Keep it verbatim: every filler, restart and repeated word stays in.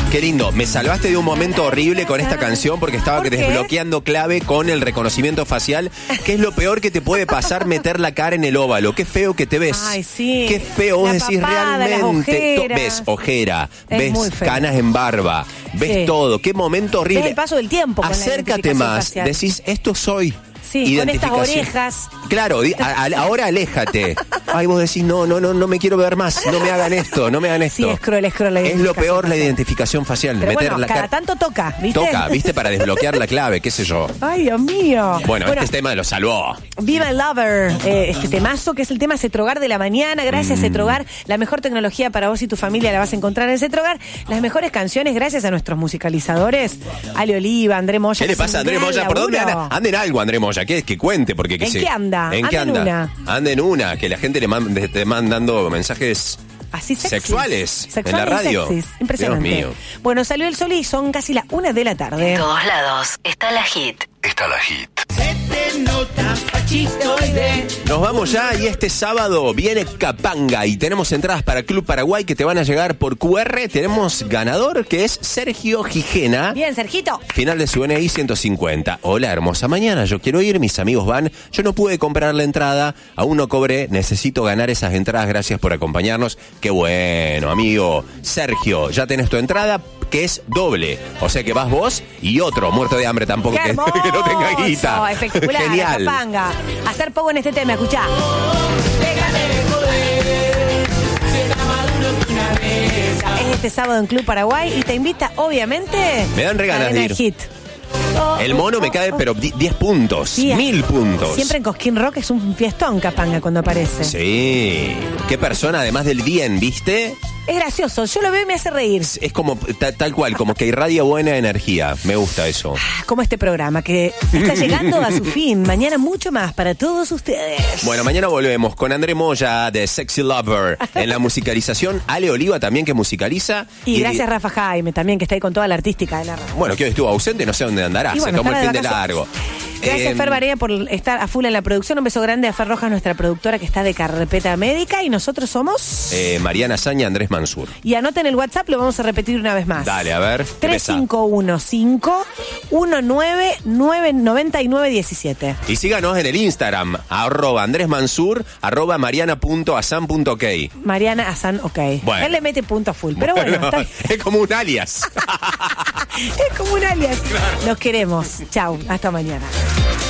Qué lindo. Me salvaste de un momento horrible con esta canción porque estaba ¿Por qué? desbloqueando clave con el reconocimiento facial, que es lo peor que te puede pasar meter la cara en el óvalo. Qué feo que te ves. Ay, sí. Qué feo. Vos La decís papada, las realmente. To- ojeras. ves ojera, Es ves muy feo. canas en barba, ves Sí. todo. Qué momento horrible. Ves el paso del tiempo con la Acércate identificación más. facial. Decís, esto soy. Sí, con estas Identificación. orejas. Claro, di- a- a- ahora aléjate. Ay, vos decís, no, no, no, no me quiero ver más. No me hagan esto, no me hagan esto. Sí, es cruel, es cruel la Es lo identificación peor la facial. identificación facial. Pero meter bueno, la cada cara. tanto toca, ¿viste? Toca, ¿viste? Para desbloquear la clave, qué sé yo. Ay, Dios mío. Bueno, este tema lo salvó. Viva el Lover, eh, este temazo que es el tema Cetrogar de la mañana. Gracias, Mm. Cetrogar. La mejor tecnología para vos y tu familia la vas a encontrar en Cetrogar. Las mejores canciones gracias a nuestros musicalizadores. Ale Oliva, André Moya. ¿Qué le pasa a André Moya? ¿Por dónde anda? Anda en algo, André Moya. ¿Qué es? Que cuente, porque... Que ¿En se- qué anda? ¿En qué Anda en anda? Anda en una, que la gente le man- te esté mandando mensajes Así sexys. sexuales, Sexuales en la radio. y sexys. Impresionante. Dios mío. Bueno, salió el sol y son casi las una de la tarde. En todos lados está la hit. Está la hit. Nos vamos ya y este sábado viene Capanga y tenemos entradas para Club Paraguay que te van a llegar por Q R. Tenemos ganador que es Sergio Gijena. Bien, Sergito. Final de su N I ciento cincuenta. Hola, hermosa mañana. Yo quiero ir, mis amigos van. Yo no pude comprar la entrada, aún no cobré. Necesito ganar esas entradas. Gracias por acompañarnos. Qué bueno, amigo. Sergio, ya tenés tu entrada, que es doble. O sea que vas vos y otro muerto de hambre tampoco ¡Qué que, hermoso! que no tenga guita. Espectacular, Genial. Capanga. Hacer poco en este tema, escuchá. Es este sábado en Club Paraguay y te invita, obviamente, Me dan re ganas Cadena de ir. Hit. Oh, El mono me cae, pero di- diez puntos. Sí, mil puntos. Siempre en Cosquín Rock es un fiestón, Capanga, cuando aparece. Sí. Qué persona, además del bien, ¿viste? Es gracioso, yo lo veo y me hace reír. Es como ta- tal cual, como que irradia buena energía. Me gusta eso. Como este programa que está llegando a su fin. Mañana mucho más para todos ustedes. Bueno, mañana volvemos con André Moya de Sexy Lover en la musicalización. Ale Oliva también que musicaliza. Y gracias Rafa Jaime también, que está ahí con toda la artística de la radio. Bueno, que hoy estuvo ausente, no sé dónde andará. Y bueno, Se tomó el estará fin de de largo. Gracias, Eh, Fer Barea, por estar a full en la producción. Un beso grande a Fer Rojas, nuestra productora que está de carpeta médica. Y nosotros somos... eh, Mariana Saña, Andrés Mansur. Y anoten el WhatsApp, lo vamos a repetir una vez más. Dale, a ver. tres cinco uno cinco uno nueve nueve nueve nueve uno siete. Y síganos en el Instagram, arroba Andrés Mansur, arroba mariana punto asan punto ok. Mariana Asan, ok. Bueno. Él le mete punto a full, pero bueno, está bien. Es como un alias. Es como un alias. Los queremos. Chau, hasta mañana.